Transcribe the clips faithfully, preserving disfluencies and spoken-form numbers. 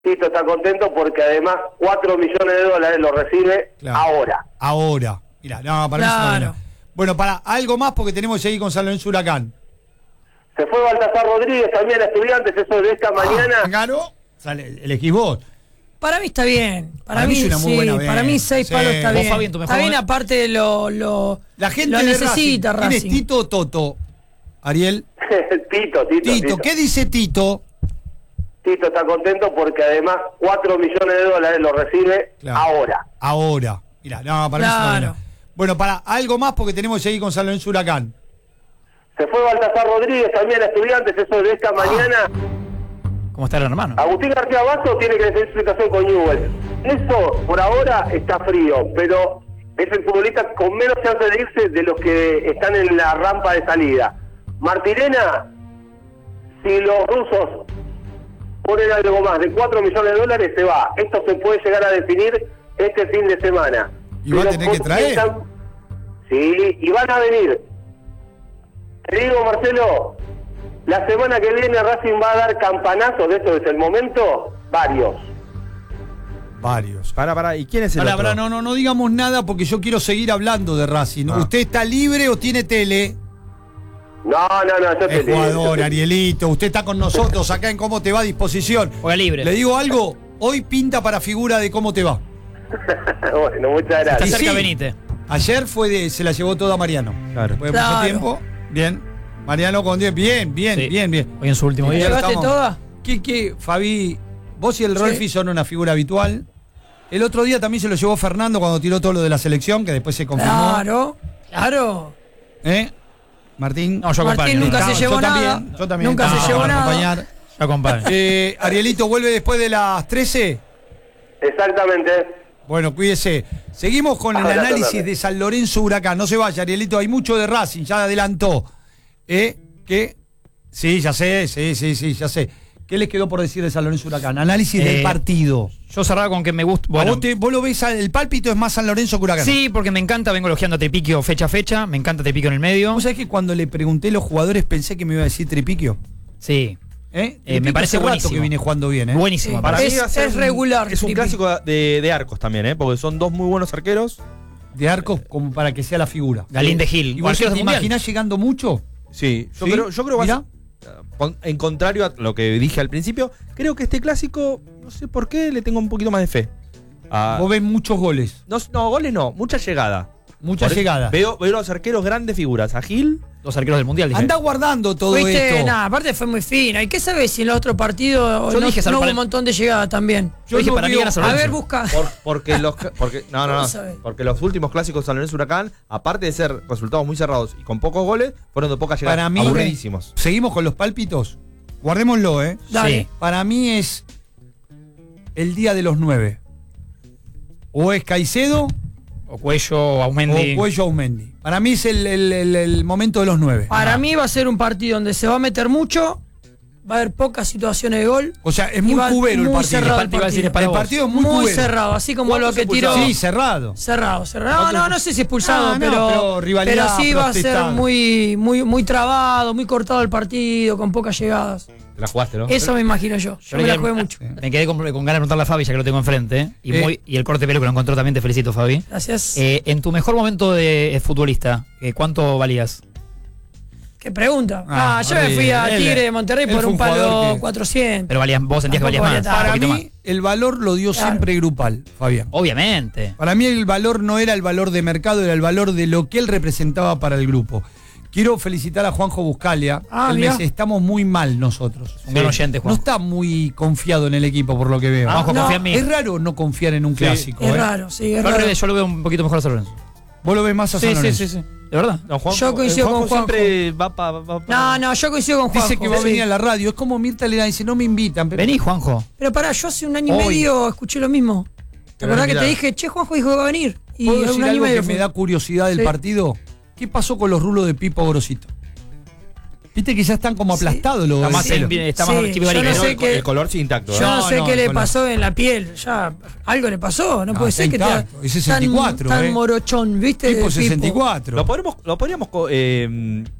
Tito está contento porque además cuatro millones de dólares lo recibe claro. ahora. Ahora. Mirá, no, para claro. mí Bueno, para algo más porque tenemos que seguir con San Lorenzo Huracán. Se fue Baltasar Rodríguez también a Estudiantes, eso de esta ah, mañana. ¿Ganó? Sale, elegís vos. Para mí está bien. Para, para mí, mí es una muy sí, buena para mí seis sí. palos está bien. Fabián, está bien, aparte de lo, lo, La gente lo necesita Racing. Racing. ¿Quién es Tito o Toto? Ariel. Tito, Tito, Tito. Tito. ¿Qué dice Tito? Tito está contento porque además cuatro millones de dólares lo recibe claro. ahora. Ahora. Mirá, no, para claro. mí Bueno, para algo más porque tenemos que seguir con San Lorenzo Huracán. Se fue Baltasar Rodríguez también a Estudiantes, eso de esta ah. mañana. ¿Cómo está el hermano? Agustín García Basso tiene que decir su situación con Newell's. Eso, por ahora, está frío, pero es el futbolista con menos chance de irse de los que están en la rampa de salida. Martirena, si los rusos ponen algo más de cuatro millones de dólares, se va. Esto se puede llegar a definir este fin de semana. ¿Y va a tener que traer? Están... Sí, y van a venir. Te digo, Marcelo, la semana que viene Racing va a dar campanazos, de eso es el momento, varios. Varios. Para, para, ¿y quién es el para, otro? Para, no, no, no digamos nada porque yo quiero seguir hablando de Racing. Ah. ¿Usted está libre o tiene tele? No, no, no, yo estoy jugador, libre. Arielito, usted está con nosotros acá en Cómo Te Va a disposición. Juega libre. Le digo algo, hoy pinta para figura de Cómo Te Va. Bueno, muchas gracias. Está cerca sí, Benítez. Ayer fue de, se la llevó toda Mariano. Claro. Después de claro. mucho tiempo. Bien. Mariano con diez. Bien, bien, sí. bien, bien. Hoy en su último día. ¿Llevaste toda? ¿Qué, qué, Fabi? Vos y el sí. Rolfi son una figura habitual. El otro día también se lo llevó Fernando cuando tiró todo lo de la selección, que después se confirmó. Claro, claro. ¿Eh? Martín. No, yo Martín acompaño. nunca no, se llevó yo nada. También, yo también. Nunca no, se llevó nada. Acompañar. Yo acompaño. Eh, Arielito vuelve después de las trece. Exactamente. Bueno, cuídese. Seguimos con el Ahora, análisis tómame. de San Lorenzo Huracán. No se vaya, Arielito. Hay mucho de Racing, ya adelantó. ¿Eh? ¿Qué? Sí, ya sé, sí, sí, sí, ya sé. ¿Qué les quedó por decir de San Lorenzo Huracán? Análisis eh, del partido. Yo cerraba con que me gusta. Bueno, vos, te, vos lo ves, el pálpito es más San Lorenzo que Huracán. Sí, porque me encanta, vengo elogiando a Tripiquio fecha a fecha, me encanta Tripiquio en el medio. ¿Vos sabés que cuando le pregunté a los jugadores pensé que me iba a decir Tripiquio? Sí. ¿Eh? Eh, me parece buenísimo. que viene jugando bien, ¿eh? Buenísimo. Sí, para es, mí va a ser es un, regular. Es un Tripiquio. clásico de, de arcos también, ¿eh? Porque son dos muy buenos arqueros. De arcos como para que sea la figura. Galín de Gil. ¿Y vos te imaginás llegando mucho? Sí, yo ¿Sí? creo, yo creo que ¿Mirá? va a ser, en contrario a lo que dije al principio, creo que este clásico, no sé por qué, le tengo un poquito más de fe. Ah, Vos ves muchos goles. no, no, goles no, mucha llegada. Mucha Por- llegada. Veo, veo los arqueros grandes figuras. A Gil, Los arqueros del Mundial, dije. Anda guardando todo Fuiste, esto. nada, aparte fue muy fina. ¿Y qué sabes si en los otros partidos Yo no, dije, no hubo para- un montón de llegadas también? Yo dije, no para mí veo- gana San A Lorenzo. ver, busca. por- porque los porque no, no, ¿Cómo no, sabés? porque los últimos clásicos de San Lorenzo Huracán, aparte de ser resultados muy cerrados y con pocos goles, fueron de pocas llegadas. Para mí, aburridísimos. seguimos con los pálpitos. Guardémoslo, ¿eh? Dale. Sí. Para mí es el día de los nueve. O es Caicedo O Cuello, o Aumendi. o Cuello Aumendi. Para mí es el, el- el- el momento de los nueve. Para mí va a ser un partido donde se va a meter mucho, va a haber pocas situaciones de gol. O sea, es y muy va cubero el muy partido. cerrado El partido iba a decir, es para El vos. partido es muy, Muy cubero. cerrado, así como lo ¿Cuántos que tiró. expulsados? Sí, cerrado. Cerrado, cerrado. No, no, no sé si expulsado, Ah, no, pero, pero rivalidad pero sí va a ser protestada. muy, muy, muy trabado, muy cortado el partido, con pocas llegadas. Te la jugaste, ¿no? Eso me imagino yo. Yo me la jugué mucho. Me quedé con, con ganas de preguntarle a Fabi, ya que lo tengo enfrente. ¿eh? Y, Eh. muy, y el corte de pelo que lo encontró también, te felicito, Fabi. Gracias. Eh, en tu mejor momento de eh, futbolista, eh, ¿cuánto valías? ¿Qué pregunta? Ah, Ah, yo me fui a él- Tigre de Monterrey él por fue un un jugador palo que- cuatrocientos. Pero valías, vos sentías que Tampoco valías más. valía Para un poquito mí, más. el valor lo dio Claro. siempre grupal, Fabián. Obviamente. Para mí el valor no era el valor de mercado, era el valor de lo que él representaba para el grupo. Quiero felicitar a Juanjo Buscalia. Ah, Él me mirá. dice, estamos muy mal nosotros. Un gran oyente, No Juan. está muy confiado en el equipo, por lo que veo. Ah, Juanjo, no, confía en mí. Es raro no confiar en un clásico. Es ¿eh? raro, sí, es Yo al raro. revés, yo lo veo un poquito mejor a San Lorenzo. Vos lo ves más a San Sí, sí, Lorenzo. sí, sí. ¿De verdad? No, Juanjo- Yo coincido Juanjo con Juanjo. siempre va para. Va pa- No, no, yo coincido con Juanjo. Dice que va a sí. venir a la radio. Es como Mirta Legrand dice, no me invitan. Pero Vení, Juanjo. Pero pará, yo hace un año y Hoy. medio escuché lo mismo. ¿Te Pero acordás que mirá. te dije, che, Juanjo dijo que va a venir? Y ¿puedo un decir año y algo medio que fue. me da curiosidad del Sí. partido? ¿Qué pasó con los rulos de Pipo Grosito? Viste que ya están como Sí. aplastados los Está más, pelos. en- está más Sí, Chipi yo Barica, no ¿no? sé el, qué- el color sí intacto. ¿eh? Yo no, No, sé no, qué le con la- pasó en la piel. Ya, algo le pasó. No No, puede está ser que intacto, te es sesenta y cuatro, tan, tan eh. morochón, ¿viste? Tipo de sesenta y cuatro. Lo podríamos, lo podríamos co- eh,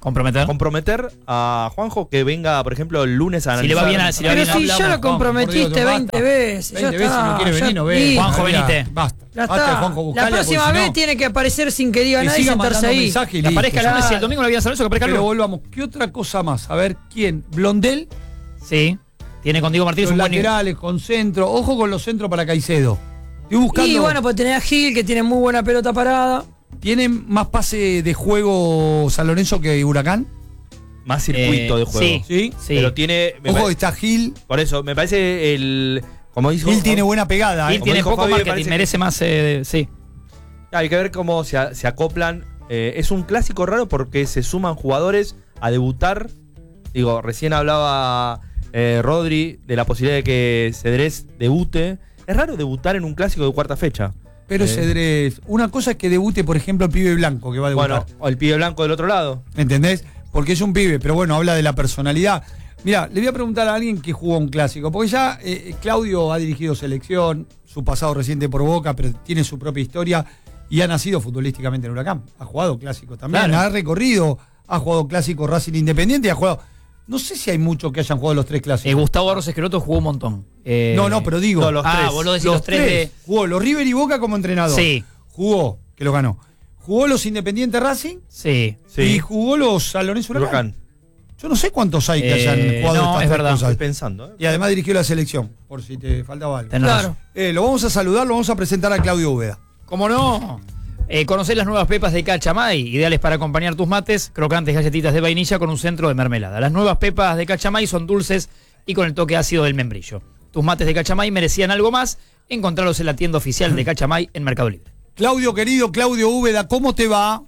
Comprometer. comprometer a Juanjo que venga, por ejemplo, el lunes a Si le analizar. va bien a- si le va Pero bien si hablamos, ya lo Juanjo, por comprometiste Dios, veinte basta. veces. veinte Ya veces está. no quiere ya- venir, no ve. listo. Juanjo, María, venite. Basta. Ya Basta de está. Juanjo La Buscalia, próxima porque si vez no, tiene que aparecer sin que diga que nada y siga sentarse mandando ahí. mensajes y Que aparezca el listo. lunes y el domingo no le había San Lorenzo, que aparezca el Pero lunes. volvamos. ¿Qué otra cosa más? A ver, ¿quién? Blondel, Sí. Tiene con Diego Martínez los un buen nivel. laterales, con centro. Ojo con los centros para Caicedo. Estoy buscando. Y bueno, pues tenés a Gil, que tiene muy buena pelota parada. ¿Tienen más pase de juego San Lorenzo que Huracán? Más circuito Eh, de juego. sí. Sí. Sí. Pero tiene. me Ojo, pare- está Gil. Por eso, me parece el. Como dijo. Gil tiene buena pegada. Gil ¿eh? como tiene dijo poco Fabi, me marketing, parece que- merece más. Eh, sí. Hay que ver cómo se, a- se acoplan. Eh, es un clásico raro porque se suman jugadores a debutar. Digo, recién hablaba eh, Rodri de la posibilidad de que Cedrés debute. Es raro debutar en un clásico de cuarta fecha. Pero Eh, Cedrés, una cosa es que debute, por ejemplo, el pibe blanco que va a debutar. Bueno, o el pibe blanco del otro lado. ¿Entendés? Porque es un pibe, pero bueno, habla de la personalidad. Mira, le voy a preguntar a alguien que jugó un clásico, porque ya eh, Claudio ha dirigido selección, su pasado reciente por Boca, pero tiene su propia historia y ha nacido futbolísticamente en Huracán. Ha jugado clásicos también, Claro. ha recorrido, ha jugado clásico Racing Independiente y ha jugado. No sé si hay muchos que hayan jugado los tres Eh, clásicos. Gustavo Arros Esqueloto jugó un montón. Eh, no, no, pero digo. no, los ah, tres. vos lo decís los, tres, de. Jugó los River y Boca como entrenador. Sí. Jugó, que lo ganó. Jugó los Independiente Racing Sí. Sí. y jugó los San Lorenzo Huracán. Huracán. Yo no sé cuántos hay que Eh, hayan jugado no, estas es tres verdad. cosas. Estoy pensando. ¿eh? Y además dirigió la selección, por si te faltaba algo. Tenés Claro. razón. Eh, lo vamos a saludar, lo vamos a presentar a Claudio Úbeda. ¿Cómo no? Eh, conocer las nuevas pepas de Cachamay, ideales para acompañar tus mates, crocantes galletitas de vainilla con un centro de mermelada. Las nuevas pepas de Cachamay son dulces y con el toque ácido del membrillo. Tus mates de Cachamay merecían algo más. Encontrarlos en la tienda oficial de Cachamay en Mercado Libre. Claudio, querido, Claudio Úbeda, ¿cómo te va?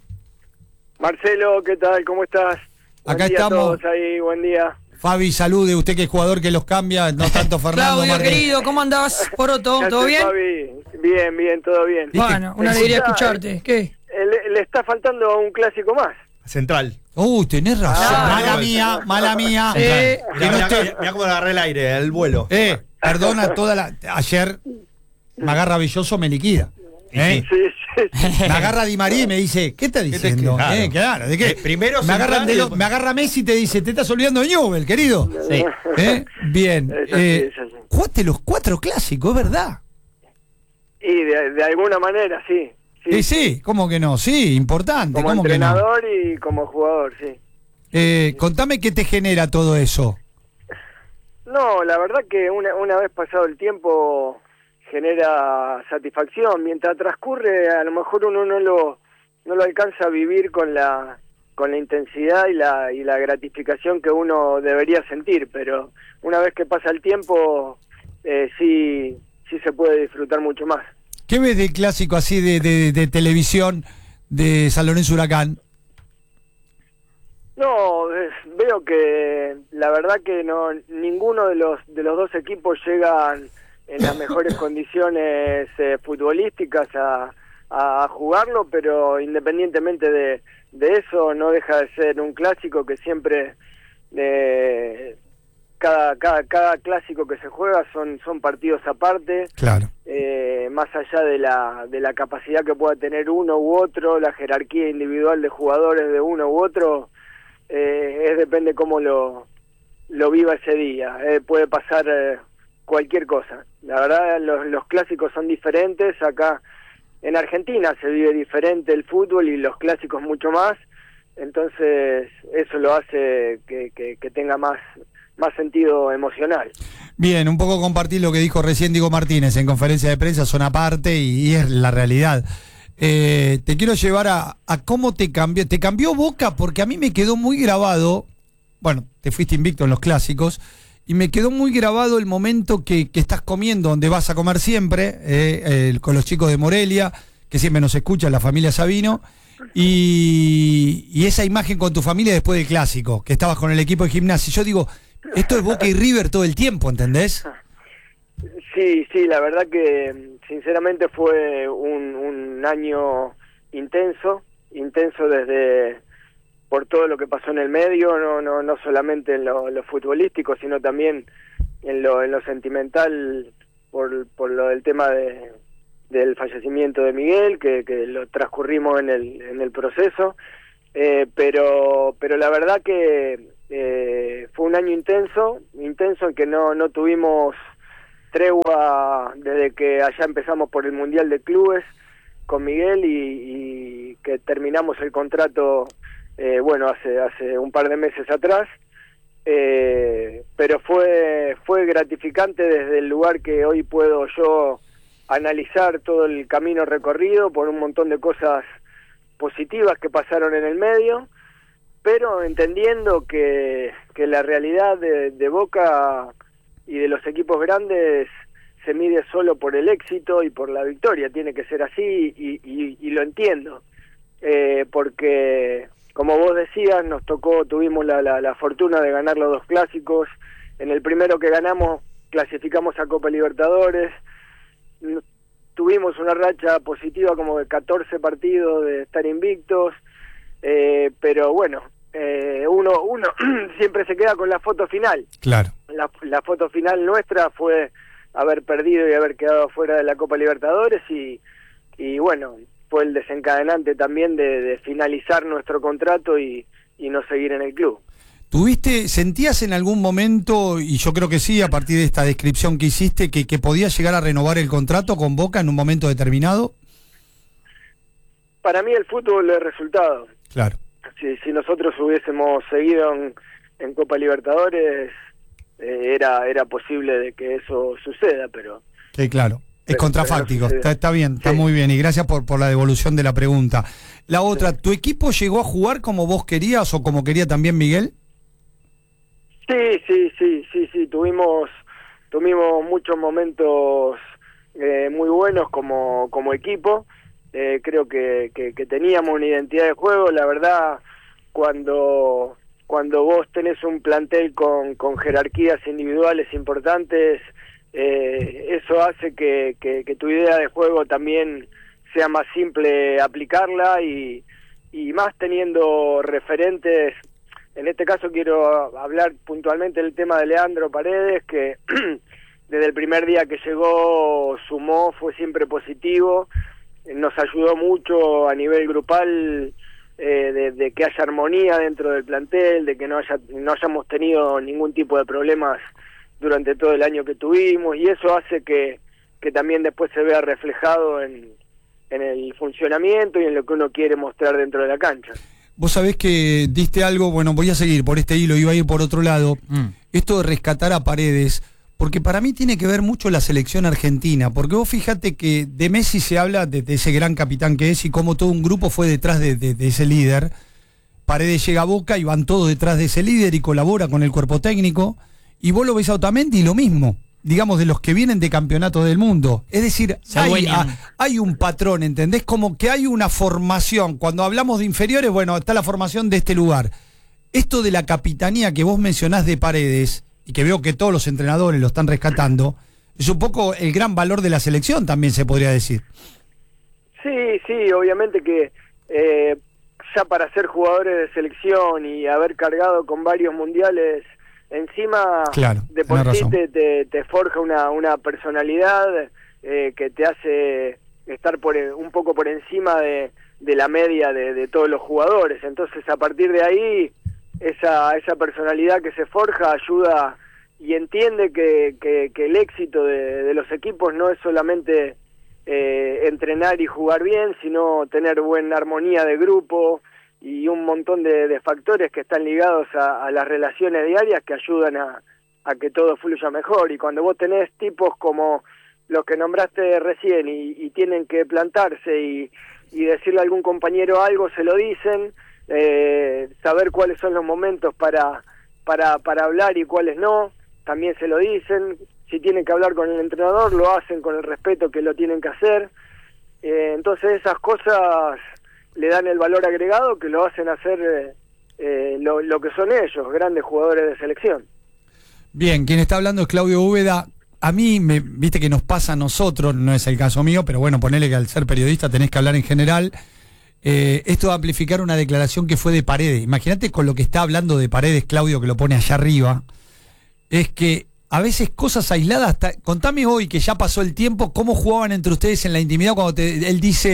Marcelo, ¿qué tal? ¿Cómo estás? Acá buen día estamos. a todos ahí, buen día. Fabi, salude, usted que es jugador que los cambia, no tanto Fernando. Claudio, Martín. querido, ¿cómo andás? Poroto, ¿Qué ¿todo hace, bien? Fabi? Bien, bien, todo bien. ¿Viste? Bueno, una alegría Escuchá, escucharte. ¿Qué? Eh, Le, le está faltando un clásico más. Central. Uy, tenés razón. Ah, mala no, mía, mala mía. Eh, Que no esté- Mirá cómo le agarré el aire, el vuelo. Eh, perdona toda la. Ayer me agarra Belloso, me liquida. ¿Eh? Sí, sí, sí. Me agarra Di María y me dice, ¿qué está te- diciendo? claro. Eh, claro, ¿de qué? Eh, primero me, Central agarran de y lo- después- me agarra Messi y te dice, te estás olvidando de Newell, querido. Sí. ¿Eh? Bien. Es así, Eh, es así. jugaste los cuatro clásicos, es verdad. Y de, de alguna manera, sí. Sí, Sí, sí, ¿cómo que no? Sí, importante, como ¿cómo que no? entrenador y como jugador, sí. Eh, contame qué te genera todo eso. No, la verdad que una, una vez pasado el tiempo genera satisfacción. Mientras transcurre, a lo mejor uno no lo no lo alcanza a vivir con la con la intensidad y la y la gratificación que uno debería sentir, pero una vez que pasa el tiempo, eh, sí sí se puede disfrutar mucho más. ¿Qué ves del clásico así de, de- de televisión de San Lorenzo Huracán? No, eh, veo que la verdad que no ninguno de los de los dos equipos llegan en las mejores condiciones eh, futbolísticas a, a jugarlo, pero independientemente de, de eso no deja de ser un clásico que siempre eh, cada cada cada clásico que se juega son son partidos aparte. Claro. Eh, más allá de la de la capacidad que pueda tener uno u otro, la jerarquía individual de jugadores de uno u otro, eh, es depende cómo lo lo viva ese día. Eh, puede pasar eh, cualquier cosa. La verdad, los, los clásicos son diferentes. Acá en Argentina se vive diferente el fútbol y los clásicos mucho más. Entonces eso lo hace que, que, que tenga más más sentido emocional. Bien, un poco compartir lo que dijo recién Diego Martínez en conferencia de prensa, son aparte y, y es la realidad. Eh, te quiero llevar a, a cómo te cambió. Te cambió Boca porque a mí me quedó muy grabado. Bueno, te fuiste invicto en los clásicos. Y me quedó muy grabado el momento que, que estás comiendo, donde vas a comer siempre, eh, eh, con los chicos de Morelia, que siempre nos escuchan, la familia Sabino. Y, y esa imagen con tu familia después del clásico, que estabas con el equipo de gimnasia. Yo digo, esto es Boca y River todo el tiempo, ¿entendés? Sí, sí, la verdad que sinceramente fue un, un año intenso, intenso desde por todo lo que pasó en el medio, no no no solamente en lo, lo futbolístico, sino también en lo en lo sentimental por por lo del tema de del fallecimiento de Miguel, que, que lo transcurrimos en el en el proceso. eh, pero pero la verdad que eh, fue un año intenso, intenso en que no, no tuvimos tregua desde que allá empezamos por el Mundial de Clubes con Miguel y, y que terminamos el contrato, eh, bueno, hace hace un par de meses atrás. Eh, pero fue fue gratificante desde el lugar que hoy puedo yo analizar todo el camino recorrido por un montón de cosas positivas que pasaron en el medio, pero entendiendo que, que la realidad de, de Boca y de los equipos grandes se mide solo por el éxito y por la victoria, tiene que ser así y, y, y lo entiendo, eh, porque como vos decías, nos tocó, tuvimos la, la, la fortuna de ganar los dos clásicos. En el primero que ganamos, clasificamos a Copa Libertadores. Tuvimos una racha positiva como de catorce partidos de estar invictos. Eh, pero bueno, eh, uno uno siempre se queda con la foto final. Claro. La, la foto final nuestra fue haber perdido y haber quedado fuera de la Copa Libertadores y, y bueno, fue el desencadenante también de, de finalizar nuestro contrato y, y no seguir en el club. ¿Tuviste, sentías en algún momento, y yo creo que sí, a partir de esta descripción que hiciste, que, que podías llegar a renovar el contrato con Boca en un momento determinado? Para mí el fútbol es resultado. Claro. Si, si nosotros hubiésemos seguido en, en Copa Libertadores, eh, era, era posible de que eso suceda, pero... Sí, claro. Es Pero, contrafáctico, pero no está, está bien, está sí. muy bien, y gracias por, por la devolución de la pregunta. La otra, sí. ¿Tu equipo llegó a jugar como vos querías o como quería también Miguel? Sí, sí, sí, sí, sí, tuvimos, tuvimos muchos momentos eh, muy buenos como, como equipo, eh, creo que, que, que teníamos una identidad de juego, la verdad, cuando, cuando vos tenés un plantel con, con jerarquías individuales importantes, Eh, eso hace que, que, que tu idea de juego también sea más simple aplicarla y, y más teniendo referentes. En este caso quiero hablar puntualmente del tema de Leandro Paredes, que desde el primer día que llegó sumó, fue siempre positivo, nos ayudó mucho a nivel grupal, eh, de, de que haya armonía dentro del plantel, de que no haya no hayamos tenido ningún tipo de problemas durante todo el año que tuvimos, y eso hace que, que también después se vea reflejado en, en el funcionamiento y en lo que uno quiere mostrar dentro de la cancha. Vos sabés que diste algo, bueno, voy a seguir por este hilo, iba a ir por otro lado, mm. esto de rescatar a Paredes, porque para mí tiene que ver mucho la selección argentina, porque vos fíjate que de Messi se habla de, de ese gran capitán que es y cómo todo un grupo fue detrás de, de, de ese líder. Paredes llega a Boca y van todos detrás de ese líder y colabora con el cuerpo técnico. Y vos lo ves a Otamendi y lo mismo, digamos, de los que vienen de campeonato del mundo. Es decir, hay, a, hay un patrón, ¿entendés? Como que hay una formación. Cuando hablamos de inferiores, bueno, está la formación de este lugar. Esto de la capitanía que vos mencionás de Paredes, y que veo que todos los entrenadores lo están rescatando, es un poco el gran valor de la selección, también se podría decir. Sí, sí, obviamente que eh, ya para ser jugadores de selección y haber cargado con varios mundiales encima, claro, de por sí te, te, te forja una, una personalidad eh, que te hace estar por un poco por encima de, de la media de, de todos los jugadores. Entonces, a partir de ahí, esa, esa personalidad que se forja ayuda y entiende que, que, que el éxito de, de los equipos no es solamente eh, entrenar y jugar bien, sino tener buena armonía de grupo, y un montón de, de factores que están ligados a, a las relaciones diarias que ayudan a, a que todo fluya mejor. Y cuando vos tenés tipos como los que nombraste recién y, y tienen que plantarse y, y decirle a algún compañero algo, se lo dicen, eh, saber cuáles son los momentos para, para, para hablar y cuáles no, también se lo dicen. Si tienen que hablar con el entrenador, lo hacen con el respeto que lo tienen que hacer. Eh, entonces esas cosas le dan el valor agregado que lo hacen hacer eh, eh, lo, lo que son ellos, grandes jugadores de selección. Bien, quien está hablando es Claudio Úbeda. A mí, me, viste que nos pasa a nosotros, no es el caso mío, pero bueno, ponele que al ser periodista tenés que hablar en general. Eh, esto de amplificar una declaración que fue de Paredes. Imagínate con lo que está hablando de Paredes, Claudio, que lo pone allá arriba. Es que a veces cosas aisladas, hasta, contame hoy que ya pasó el tiempo, cómo jugaban entre ustedes en la intimidad cuando te, él dice...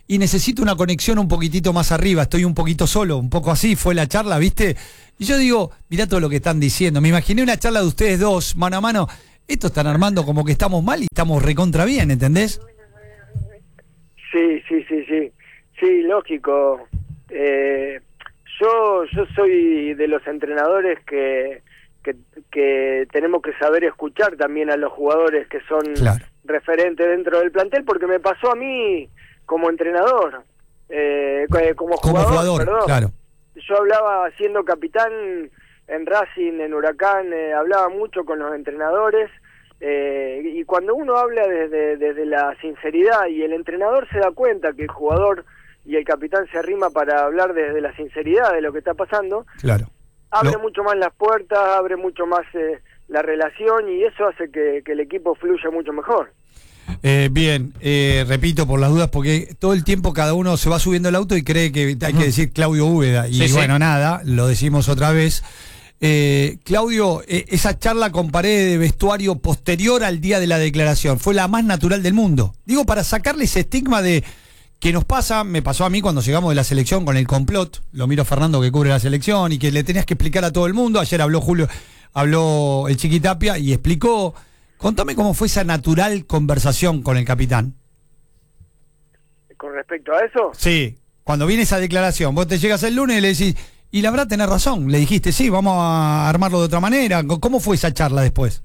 y necesito una conexión un poquitito más arriba, estoy un poquito solo, un poco así, fue la charla, ¿viste? Y yo digo, mirá todo lo que están diciendo, me imaginé una charla de ustedes dos, mano a mano, esto están armando como que estamos mal y estamos recontra bien, ¿entendés? Sí, sí, sí, sí, sí, lógico. Eh, yo, yo soy de los entrenadores que, que, que tenemos que saber escuchar también a los jugadores que son Claro. referentes dentro del plantel, porque me pasó a mí como entrenador, eh, como jugador, Como jugador, perdón. claro. Yo hablaba siendo capitán en Racing, en Huracán, eh, hablaba mucho con los entrenadores, eh, y cuando uno habla desde, desde la sinceridad y el entrenador se da cuenta que el jugador y el capitán se arrima para hablar desde la sinceridad de lo que está pasando, Claro. abre Lo- mucho más las puertas, abre mucho más eh, la relación, y eso hace que, que el equipo fluya mucho mejor. Eh, bien, eh, repito por las dudas, porque todo el tiempo cada uno se va subiendo al auto y cree que hay que decir Claudio Úbeda. Y Sí, sí. bueno, nada, lo decimos otra vez. Eh, Claudio, eh, esa charla con Paredes de vestuario posterior al día de la declaración fue la más natural del mundo. Digo, para sacarle ese estigma de que nos pasa, me pasó a mí cuando llegamos de la selección con el complot, lo miro a Fernando que cubre la selección y que le tenías que explicar a todo el mundo. Ayer habló Julio, habló el Chiquitapia y explicó. Contame cómo fue esa natural conversación con el capitán. Con respecto a eso, Sí, cuando viene esa declaración, vos te llegas el lunes y le decís, y la verdad tenés razón, le dijiste, sí, vamos a armarlo de otra manera. ¿Cómo fue esa charla después?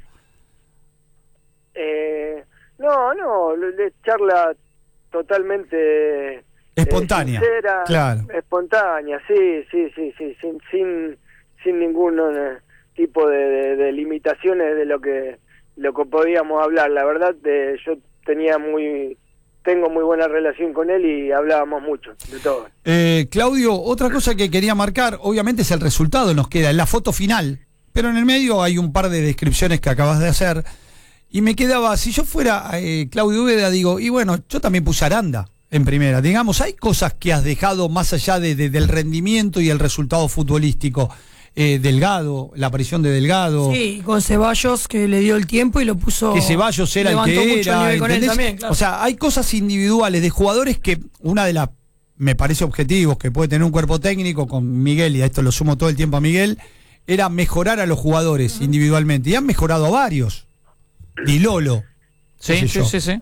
eh, no, no, le- le- charla totalmente eh, Espontánea, sincera, claro. espontánea, sí, sí, sí, sí, sin sin sin ningún eh, tipo de, de, de limitaciones de lo que lo que podíamos hablar. La verdad, eh, yo tenía muy tengo muy buena relación con él y hablábamos mucho de todo. Eh, Claudio, otra cosa que quería marcar, obviamente es el resultado, nos queda en la foto final, pero en el medio hay un par de descripciones que acabas de hacer, y me quedaba, si yo fuera eh, Claudio Úbeda, digo, y bueno, yo también puse Aranda en primera, digamos, hay cosas que has dejado más allá de, de- del rendimiento y el resultado futbolístico, eh, Delgado, la aparición de Delgado, Sí, con Ceballos, que le dio el tiempo y lo puso. que Ceballos era el levantó que mucho el era, nivel con él ¿entendés? también, claro. O sea, hay cosas individuales de jugadores que una de las, me parece objetivos que puede tener un cuerpo técnico con Miguel, y a esto lo sumo todo el tiempo a Miguel, era mejorar a los jugadores individualmente, y han mejorado a varios. Di Lolo. Sí, qué sé sí, yo. sí, sí.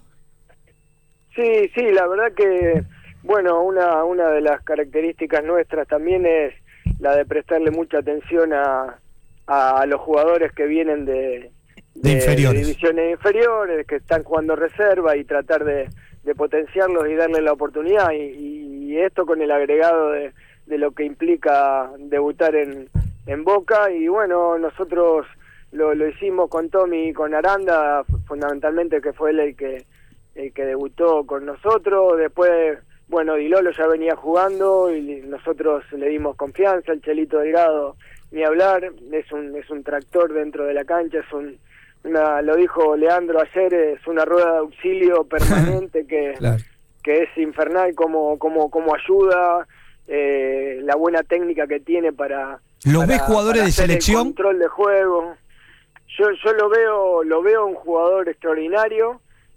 Sí, sí, la verdad que, bueno, una, una de las características nuestras también es la de prestarle mucha atención a, a los jugadores que vienen de, De inferiores. de divisiones inferiores, que están jugando reserva, y tratar de, de potenciarlos y darle la oportunidad, y, y esto con el agregado de, de lo que implica debutar en, en Boca. Y bueno, nosotros lo, lo hicimos con Tommy y con Aranda, fundamentalmente, que fue él el que el que debutó con nosotros. Después, bueno, Di Lolo ya venía jugando y nosotros le dimos confianza. El Chelito Delgado, ni hablar, es un es un tractor dentro de la cancha, es un una, lo dijo Leandro ayer, es una rueda de auxilio permanente que, Claro. que es infernal como como como ayuda, eh, la buena técnica que tiene para ¿Los para- ves jugadores para de hacer el selección? control de juego. Yo yo lo veo lo veo un jugador extraordinario.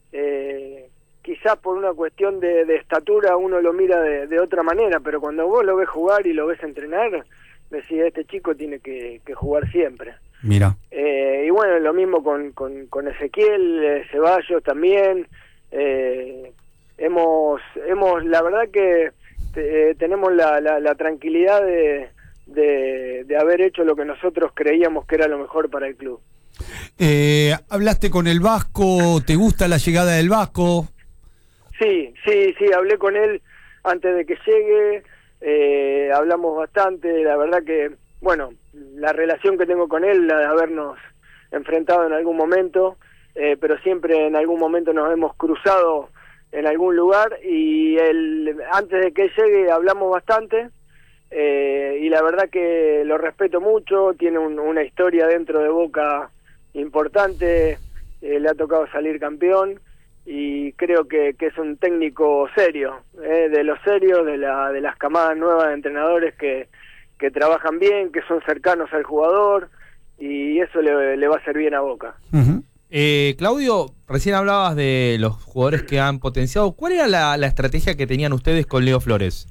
Eh, quizás por una cuestión de, de estatura uno lo mira de, de otra manera, pero cuando vos lo ves jugar y lo ves entrenar, decís, este chico tiene que, que jugar siempre. Mira. Eh, y bueno, lo mismo con, con, con Ezequiel, eh, Ceballos también. Eh, hemos, hemos, la verdad que eh, tenemos la, la, la tranquilidad de, de, de haber hecho lo que nosotros creíamos que era lo mejor para el club. Eh, ¿Hablaste con el Vasco? ¿Te gusta la llegada del Vasco? Sí, sí, sí, hablé con él antes de que llegue, eh, hablamos bastante. La verdad que, bueno, la relación que tengo con él, la de habernos enfrentado en algún momento, eh, pero siempre en algún momento nos hemos cruzado en algún lugar, y él, antes de que llegue hablamos bastante, eh, y la verdad que lo respeto mucho. Tiene un, una historia dentro de Boca importante, eh, le ha tocado salir campeón, y creo que, que es un técnico serio, eh, de los serios, de, la, de las camadas nuevas de entrenadores que, que trabajan bien, que son cercanos al jugador, y eso le, le va a hacer bien a Boca. Ujú. Eh, Claudio, recién hablabas de los jugadores que han potenciado. ¿Cuál era la, la estrategia que tenían ustedes con Leo Flores?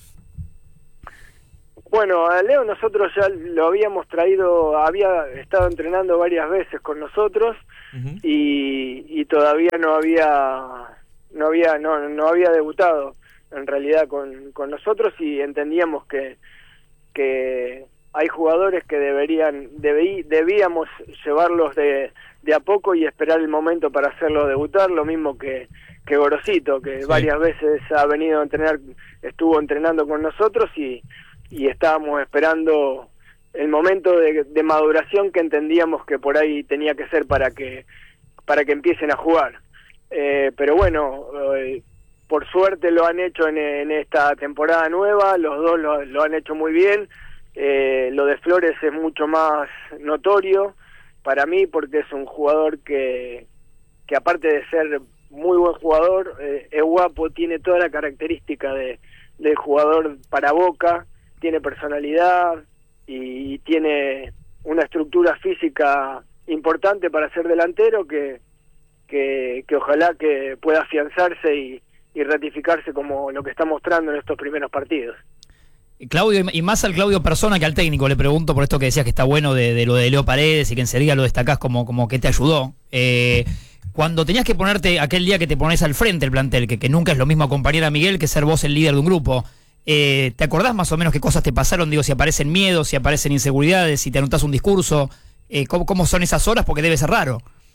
Bueno, a Leo nosotros ya lo habíamos traído, había estado entrenando varias veces con nosotros uh-huh. y, y todavía no había no había no, no había debutado en realidad con, con nosotros, y entendíamos que que hay jugadores que deberían debí, debíamos llevarlos de, de a poco y esperar el momento para hacerlos debutar, lo mismo que que Gorosito, que sí. varias veces ha venido a entrenar, estuvo entrenando con nosotros y y estábamos esperando el momento de, de maduración que entendíamos que por ahí tenía que ser para que para que empiecen a jugar. Eh, pero bueno, eh, por suerte lo han hecho en, en esta temporada nueva, los dos lo, lo han hecho muy bien. Eh, lo de Flores es mucho más notorio para mí porque es un jugador que, que aparte de ser muy buen jugador, eh, es guapo, tiene toda la característica de, de jugador para Boca, tiene personalidad y, y tiene una estructura física importante para ser delantero que, que, que ojalá que pueda afianzarse y, y ratificarse como lo que está mostrando en estos primeros partidos. Claudio, y más al Claudio persona que al técnico, le pregunto por esto que decías que está bueno de, de lo de Leo Paredes y que enseguida lo destacás como, como que te ayudó. Eh, cuando tenías que ponerte aquel día que te pones al frente el plantel, que, que nunca es lo mismo acompañar a Miguel que ser vos el líder de un grupo, Eh, ¿te acordás más o menos qué cosas te pasaron? Digo, si aparecen miedos, si aparecen inseguridades, si te anotás un discurso, eh, ¿cómo, ¿cómo son esas horas? Porque debe ser raro.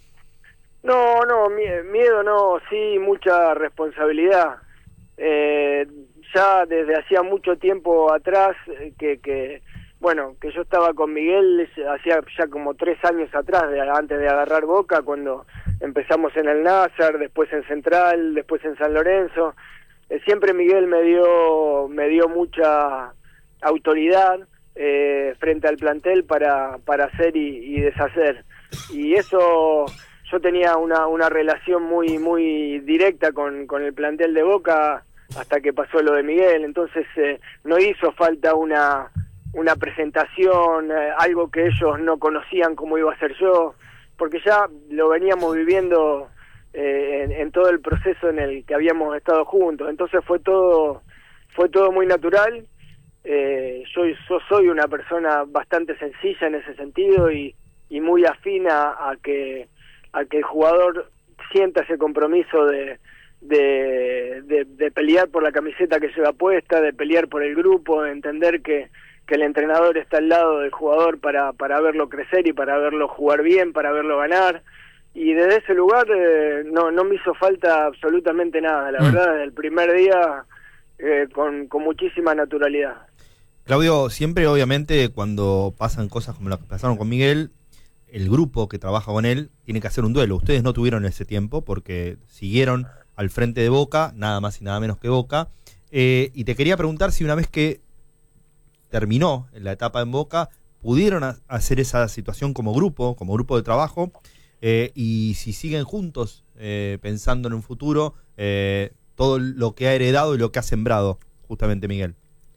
No, no, miedo no, sí, mucha responsabilidad. Eh, ya desde hacía mucho tiempo atrás, que, que bueno, que yo estaba con Miguel, hacía ya como tres años atrás, de, antes de agarrar Boca, cuando empezamos en el Nasser, después en Central, después en San Lorenzo. Siempre Miguel me dio me dio mucha autoridad eh, frente al plantel para para hacer y, y deshacer, y eso yo tenía una una relación muy muy directa con con el plantel de Boca hasta que pasó lo de Miguel. Entonces eh, no hizo falta una una presentación, eh, algo que ellos no conocían cómo iba a ser yo, porque ya lo veníamos viviendo Eh, en, en todo el proceso en el que habíamos estado juntos. Entonces fue todo fue todo muy natural. Eh, yo, yo soy una persona bastante sencilla en ese sentido y, y muy afín a, a que a que el jugador sienta ese compromiso de, de, de, de pelear por la camiseta que lleva puesta, de pelear por el grupo, de entender que, que el entrenador está al lado del jugador para, para verlo crecer y para verlo jugar bien, para verlo ganar. Y desde ese lugar eh, no no me hizo falta absolutamente nada, la mm. verdad, desde el primer día eh, con, con muchísima naturalidad. Claudio, siempre obviamente cuando pasan cosas como las que pasaron con Miguel, el grupo que trabaja con él tiene que hacer un duelo. Ustedes no tuvieron ese tiempo porque siguieron al frente de Boca, nada más y nada menos que Boca. Eh, y te quería preguntar si una vez que terminó la etapa en Boca, pudieron a- hacer esa situación como grupo, como grupo de trabajo, Eh, y si siguen juntos eh, pensando en un futuro, eh, todo lo que ha heredado y lo que ha sembrado justamente Miguel.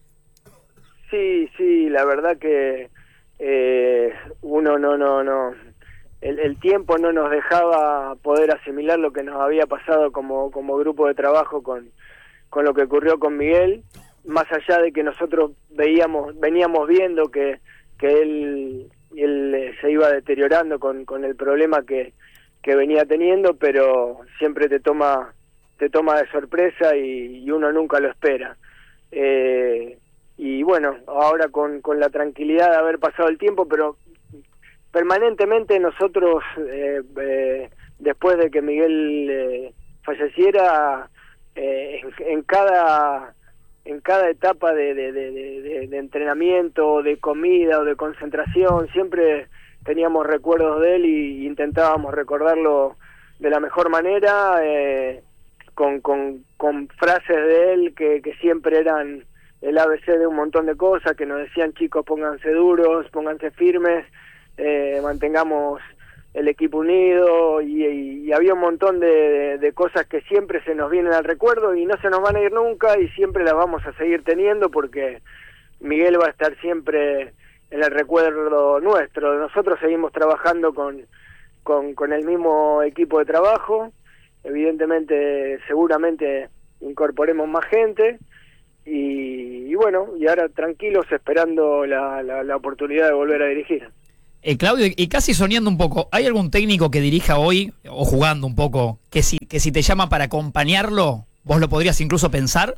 Sí, sí, la verdad que eh, uno no, no, no, el, el tiempo no nos dejaba poder asimilar lo que nos había pasado como, como grupo de trabajo con, con lo que ocurrió con Miguel, más allá de que nosotros veíamos, veníamos viendo que, que él... y él eh, se iba deteriorando con, con el problema que, que venía teniendo, pero siempre te toma te toma de sorpresa y, y uno nunca lo espera. Eh, y bueno, ahora con, con la tranquilidad de haber pasado el tiempo, pero permanentemente nosotros, eh, eh, después de que Miguel eh, falleciera, eh, en, en cada... en cada etapa de, de, de, de, de entrenamiento, de comida o de concentración, siempre teníamos recuerdos de él y intentábamos recordarlo de la mejor manera, eh, con, con, con frases de él que, que siempre eran el A B C de un montón de cosas, que nos decían: chicos, pónganse duros, pónganse firmes, eh, mantengamos el equipo unido, y, y, y había un montón de, de, de cosas que siempre se nos vienen al recuerdo y no se nos van a ir nunca, y siempre las vamos a seguir teniendo porque Miguel va a estar siempre en el recuerdo nuestro. Nosotros seguimos trabajando con, con, con el mismo equipo de trabajo. Evidentemente, seguramente incorporemos más gente. Y, y bueno, y ahora tranquilos esperando la, la, la oportunidad de volver a dirigir. Eh, Claudio, y casi soñando un poco, ¿hay algún técnico que dirija hoy, o jugando un poco, que si, que si te llama para acompañarlo, vos lo podrías incluso pensar?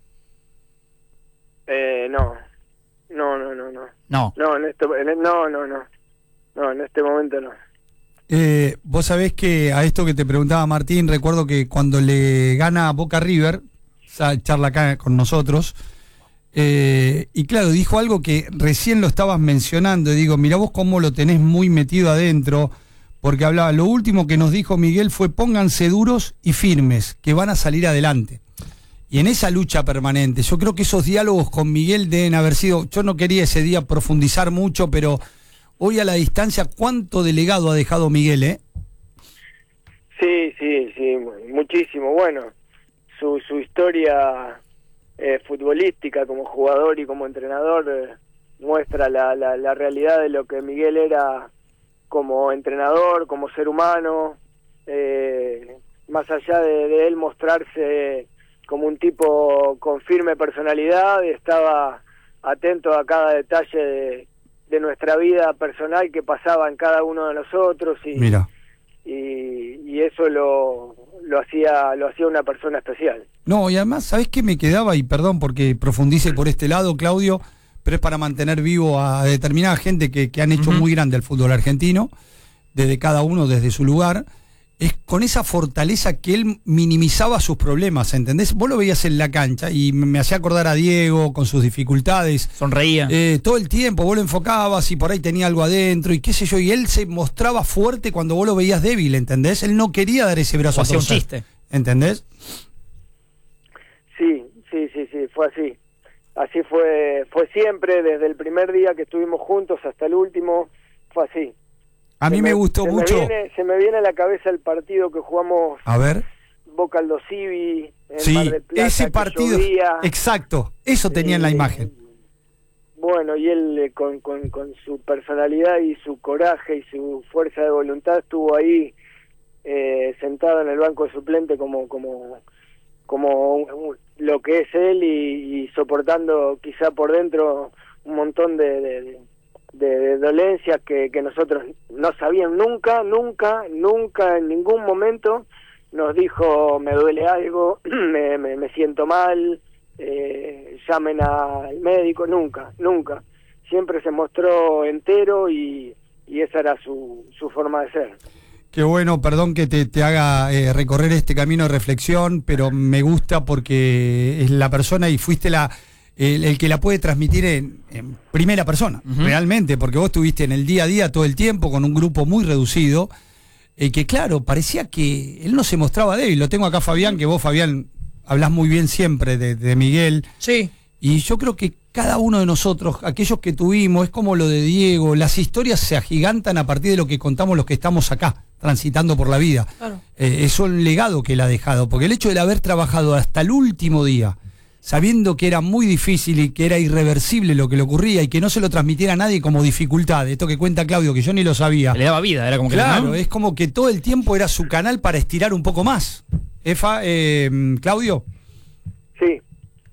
Eh, no, no, no, no, no. No. No, en este, en, no, no, no. No, en este momento no. Eh, vos sabés que a esto que te preguntaba Martín, recuerdo que cuando le gana Boca River, esa charla acá con nosotros, eh, y claro, dijo algo que recién lo estabas mencionando, y digo, mirá vos cómo lo tenés muy metido adentro, porque hablaba, lo último que nos dijo Miguel fue pónganse duros y firmes, que van a salir adelante. Y en esa lucha permanente, yo creo que esos diálogos con Miguel deben haber sido, yo no quería ese día profundizar mucho, pero hoy a la distancia, ¿cuánto delegado ha dejado Miguel, eh? Sí, sí, sí, muchísimo. Bueno, su, su historia eh, futbolística como jugador y como entrenador eh, muestra la, la, la realidad de lo que Miguel era como entrenador, como ser humano, eh, más allá de, de él mostrarse como un tipo con firme personalidad, estaba atento a cada detalle de, de nuestra vida personal que pasaba en cada uno de nosotros y Mira. y, y eso lo, lo hacía lo hacía una persona especial. No, y además, ¿sabés qué me quedaba? Y perdón porque profundice por este lado, Claudio, pero es para mantener vivo a determinada gente que, que han hecho uh-huh. muy grande el fútbol argentino, desde cada uno, desde su lugar. Es con esa fortaleza que él minimizaba sus problemas, ¿entendés? Vos lo veías en la cancha y me hacía acordar a Diego con sus dificultades. Sonreía. Eh, todo el tiempo, vos lo enfocabas y por ahí tenía algo adentro y qué sé yo, y él se mostraba fuerte cuando vos lo veías débil, ¿entendés? Él no quería dar ese brazo o a hacía un torcer, chiste. ¿entendés? Sí, sí, sí, sí, fue así. Así fue, fue siempre, desde el primer día que estuvimos juntos hasta el último, fue así. A mí se me, me gustó se mucho. Me viene, se me viene a la cabeza el partido que jugamos. A ver. Boca Aldo Civi. Sí, Mar del Plata, ese partido. Llovía. Exacto, eso tenía eh, en la imagen. Bueno, y él eh, con, con, con su personalidad y su coraje y su fuerza de voluntad estuvo ahí eh, sentado en el banco de suplente como como como un, un, lo que es él y, y soportando quizá por dentro un montón de, de, de De, de dolencias que, que nosotros no sabíamos nunca, nunca, nunca en ningún momento nos dijo me duele algo, me, me, me siento mal, eh, llamen al médico, nunca, nunca. Siempre se mostró entero y, y esa era su, su forma de ser. Qué bueno, perdón que te, te haga eh, recorrer este camino de reflexión, pero me gusta porque es la persona y fuiste la... El, el que la puede transmitir en, en primera persona, uh-huh. realmente, porque vos estuviste en el día a día todo el tiempo con un grupo muy reducido, eh, que claro, parecía que él no se mostraba débil. Lo tengo acá Fabián, que vos, Fabián, hablás muy bien siempre de, de Miguel. Sí. Y yo creo que cada uno de nosotros, aquellos que tuvimos, es como lo de Diego, las historias se agigantan a partir de lo que contamos los que estamos acá, transitando por la vida. Claro. Eh, es un legado que él ha dejado, porque el hecho de haber trabajado hasta el último día, sabiendo que era muy difícil y que era irreversible lo que le ocurría y que no se lo transmitiera a nadie como dificultad, esto que cuenta Claudio, que yo ni lo sabía. Le daba vida, era como que... Claro, ¿no? es como que todo el tiempo era su canal para estirar un poco más. Efa, eh, Claudio. Sí.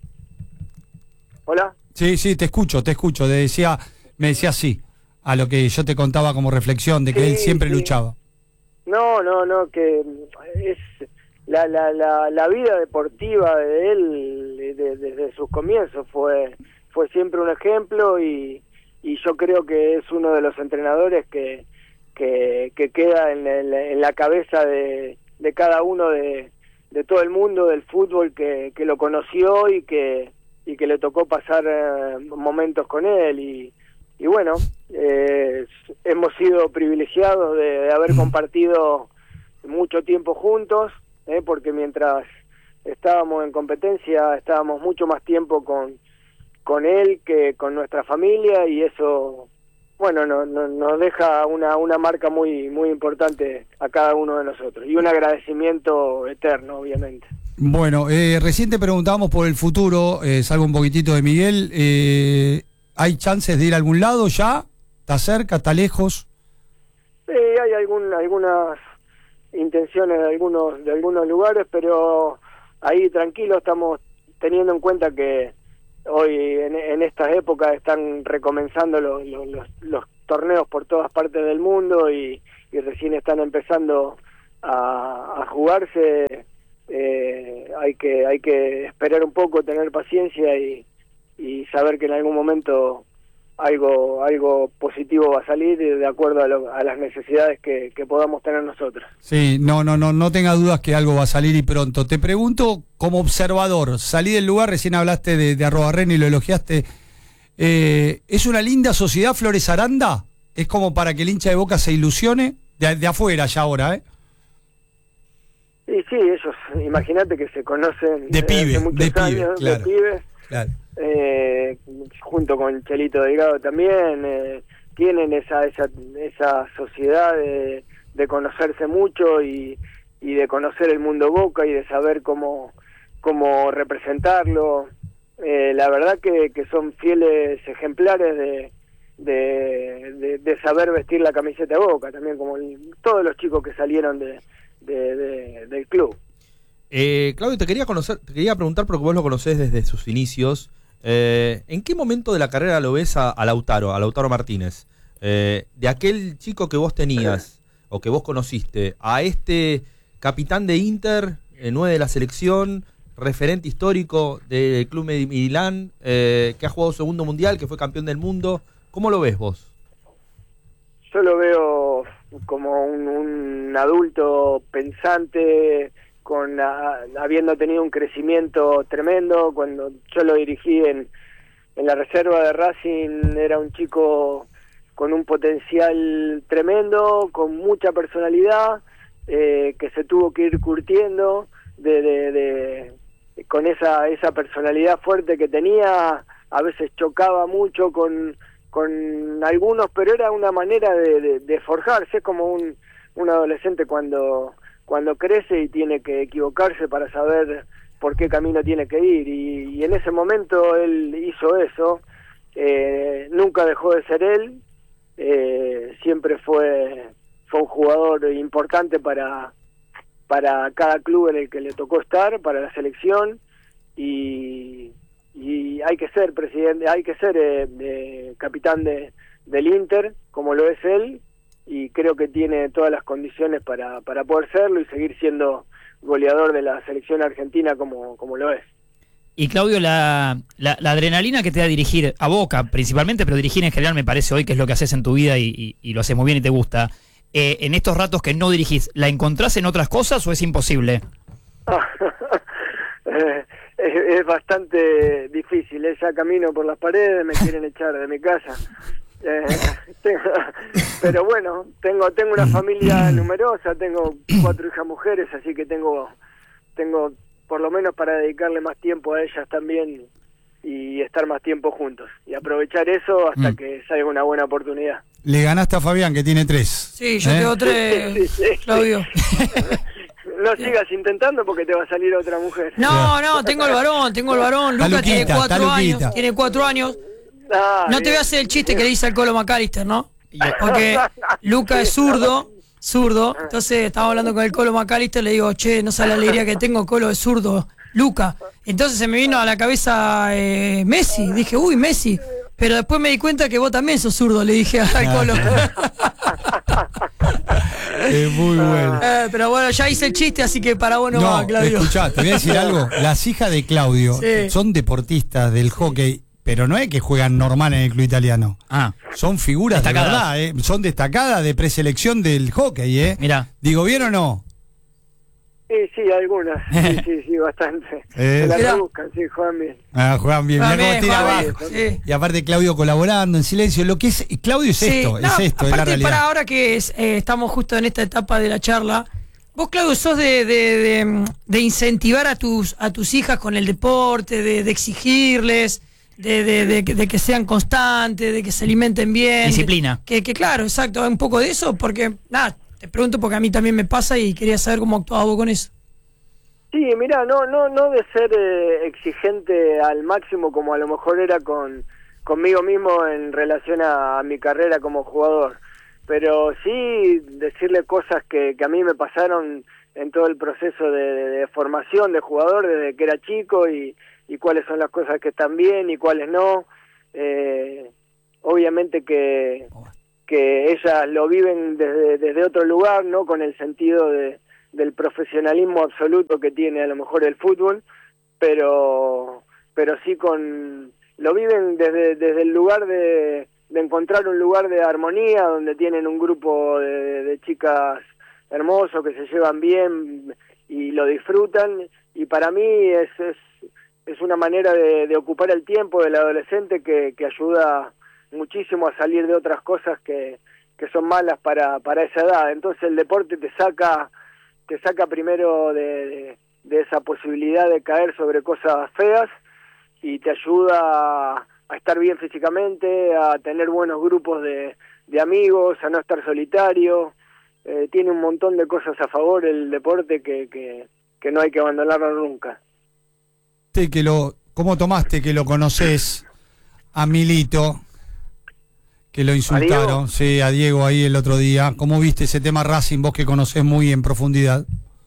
¿Hola? Sí, sí, te escucho, te escucho. Te decía, me decía sí, a lo que yo te contaba como reflexión, de que sí, él siempre sí. luchaba. No, no, no, que es... La, la, la, la vida deportiva de él desde de, de sus comienzos fue fue siempre un ejemplo y, y yo creo que es uno de los entrenadores que que, que queda en, el, en la cabeza de, de cada uno de, de todo el mundo del fútbol que, que lo conoció y que y que le tocó pasar eh, momentos con él y, y bueno, eh, hemos sido privilegiados de, de haber compartido mucho tiempo juntos. Eh, porque mientras estábamos en competencia estábamos mucho más tiempo con con él que con nuestra familia y eso bueno no, no, nos deja una una marca muy muy importante a cada uno de nosotros y un agradecimiento eterno, obviamente. Bueno, eh, recién te preguntábamos por el futuro, eh, salgo un poquitito de Miguel, eh, ¿hay chances de ir a algún lado ya? ¿Está cerca? ¿Está lejos? Eh, hay algún, algunas intenciones de algunos, de algunos lugares, pero ahí tranquilo, estamos teniendo en cuenta que hoy en, en estas épocas están recomenzando los, los, los, los torneos por todas partes del mundo y, y recién están empezando a, a jugarse. Eh, hay que hay que esperar un poco, tener paciencia y, y saber que en algún momento algo algo positivo va a salir de acuerdo a, lo, a las necesidades que, que podamos tener nosotros. Sí, no, no, no, no tenga dudas que algo va a salir y pronto. Te pregunto, como observador, salí del lugar, recién hablaste de, de Arrobarrena y lo elogiaste. Eh, ¿Es una linda sociedad Flores Aranda? ¿Es como para que el hincha de Boca se ilusione? De, de afuera ya ahora, ¿eh? Sí, sí, ellos, imagínate que se conocen de pibe, hace muchos de pibe, años, claro, de pibes, claro. Eh, junto con Chelito Delgado también, eh, tienen esa esa esa sociedad de, de conocerse mucho y, y de conocer el mundo Boca y de saber cómo, cómo representarlo. Eh, la verdad que, que son fieles ejemplares de, de, de, de saber vestir la camiseta de Boca, también como el, todos los chicos que salieron de De, de, del club. Eh, Claudio, te quería conocer, te quería preguntar porque vos lo conocés desde sus inicios. Eh, ¿En qué momento de la carrera lo ves a, a Lautaro, a Lautaro Martínez? Eh, de aquel chico que vos tenías o que vos conociste a este capitán de Inter, eh, nueve de la selección, referente histórico del Club Milán, eh, que ha jugado segundo mundial, que fue campeón del mundo. ¿Cómo lo ves vos? Yo lo veo como un, un adulto pensante, con a, habiendo tenido un crecimiento tremendo. Cuando yo lo dirigí en, en la reserva de Racing, era un chico con un potencial tremendo, con mucha personalidad, eh, que se tuvo que ir curtiendo de, de, de con esa esa personalidad fuerte que tenía. A veces chocaba mucho con con algunos, pero era una manera de, de, de forjarse. Es como un, un adolescente cuando cuando crece y tiene que equivocarse para saber por qué camino tiene que ir, y, y en ese momento él hizo eso. Eh, nunca dejó de ser él, eh, siempre fue fue un jugador importante para para cada club en el que le tocó estar, para la selección, y y hay que ser presidente, hay que ser eh, eh, capitán de, del Inter, como lo es él, y creo que tiene todas las condiciones para, para poder serlo y seguir siendo goleador de la selección argentina como, como lo es. Y Claudio, la, la, la adrenalina que te da dirigir a Boca principalmente, pero dirigir en general me parece hoy que es lo que haces en tu vida y, y, y lo haces muy bien y te gusta, eh, en estos ratos que no dirigís, ¿la encontrás en otras cosas o es imposible? eh, Es, es bastante difícil, eh, ya camino por las paredes, me quieren echar de mi casa. Eh, tengo, pero bueno, tengo tengo una familia numerosa, tengo cuatro hijas mujeres, así que tengo tengo por lo menos para dedicarle más tiempo a ellas también y estar más tiempo juntos y aprovechar eso hasta mm. que salga una buena oportunidad. Le ganaste a Fabián, que tiene tres. Sí, yo ¿Eh? tengo tres, sí, sí, sí, Claudio. No sigas intentando porque te va a salir otra mujer. No, no, tengo el varón, tengo el varón. Lucas tiene cuatro años. Tiene cuatro años. Ah, no te voy a hacer el chiste que le dice al Colo McAllister, ¿no? Porque Lucas es zurdo, zurdo. Entonces estaba hablando con el Colo McAllister, le digo, che, no sabes la alegría que tengo, Colo es zurdo, Lucas. Entonces se me vino a la cabeza eh, Messi. Dije, uy, Messi. Pero después me di cuenta que vos también sos zurdo, le dije al Colo. Es muy bueno. Eh, pero bueno, ya hice el chiste, así que para vos no, no va, Claudio. Escuchá, te voy a decir algo. Las hijas de Claudio sí. son deportistas del hockey, pero no es que juegan normal en el club italiano. Ah. Son figuras destacadas. De verdad, ¿eh? Son destacadas de preselección del hockey, ¿eh? Mirá. Digo, ¿bien o no? Sí, sí, algunas. Sí, sí, sí, bastante. Eh, Se la buscan, sí, juegan bien. Ah, juegan bien. Juegan Mirá bien, cómo tira juegan abajo. bien, sí. Y aparte Claudio colaborando en silencio. Lo que es Claudio es sí, esto, no, es esto, es la realidad. Para ahora que es, eh, estamos justo en esta etapa de la charla, vos, Claudio, sos de, de, de, de incentivar a tus a tus hijas con el deporte, de, de exigirles, de, de, de, de que sean constantes, de que se alimenten bien. Disciplina. De, que, que claro, exacto, un poco de eso, porque, nada, te pregunto porque a mí también me pasa y quería saber cómo actuabas vos con eso. Sí, mira, no, no, no de ser eh, exigente al máximo como a lo mejor era con conmigo mismo en relación a, a mi carrera como jugador. pero sí decirle cosas que, que a mí me pasaron en todo el proceso de, de, de formación de jugador desde que era chico y, y cuáles son las cosas que están bien y cuáles no. Eh, obviamente que, que ellas lo viven desde, desde otro lugar, ¿no? Con el sentido de, del profesionalismo absoluto que tiene a lo mejor el fútbol, pero pero sí con lo viven desde, desde el lugar de, de encontrar un lugar de armonía donde tienen un grupo de, de chicas hermosos que se llevan bien y lo disfrutan, y para mí es, es, es una manera de, de ocupar el tiempo del adolescente que, que ayuda muchísimo a salir de otras cosas que, que son malas para, para esa edad. Entonces el deporte te saca, te saca primero de, de, de esa posibilidad de caer sobre cosas feas y te ayuda a, a estar bien físicamente, a tener buenos grupos de, de amigos, a no estar solitario. Eh, tiene un montón de cosas a favor el deporte que, que, que no hay que abandonarlo nunca. Que lo, ¿Cómo tomaste que lo conoces a Milito? Que lo insultaron, ¿A sí, a Diego ahí el otro día. ¿Cómo viste ese tema Racing, vos que conocés muy en profundidad?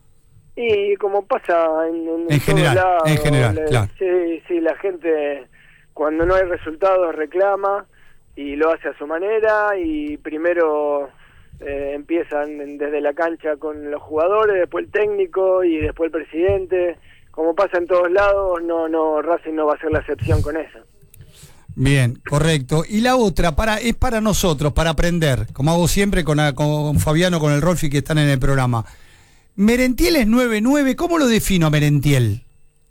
Y como pasa en, en, en general, lados, en general, le, claro. Sí, sí, la gente cuando no hay resultados reclama y lo hace a su manera y primero eh, empiezan desde la cancha con los jugadores, después el técnico y después el presidente. Como pasa en todos lados, no, no, Racing no va a ser la excepción con eso. Bien, correcto. Y la otra para es para nosotros, para aprender, como hago siempre con, con Fabiano, con el Rolfi que están en el programa. Merentiel es nueve nueve, ¿cómo lo defino a Merentiel?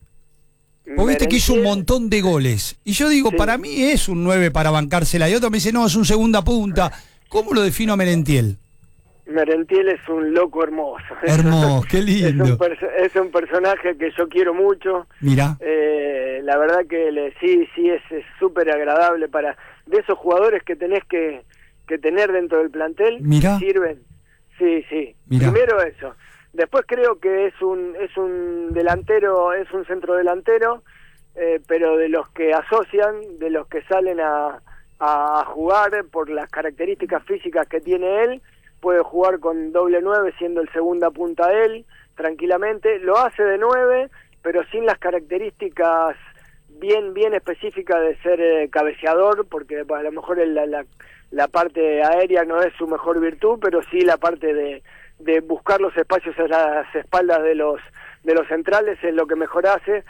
Vos viste que hizo un montón de goles. Y yo digo, sí, para mí es un nueve para bancársela. Y otro me dice, no, es un segunda punta. ¿Cómo lo defino a Merentiel? Merentiel es un loco hermoso. Hermoso, qué lindo. Es un, es un personaje que yo quiero mucho. Mira. Eh, la verdad que le, sí, sí, es súper agradable para... De esos jugadores que tenés que, que tener dentro del plantel, Mira. sirven. Sí, sí. Mirá. Primero eso. Después creo que es un es un delantero, es un centrodelantero, eh, pero de los que asocian, de los que salen a, a jugar por las características físicas que tiene él, puede jugar con doble nueve siendo el segunda punta él, tranquilamente, lo hace de nueve, pero sin las características bien bien específicas de ser eh, cabeceador, porque a lo mejor el, la, la, la parte aérea no es su mejor virtud, pero sí la parte de de buscar los espacios a las espaldas de los de los centrales es lo que mejor hace,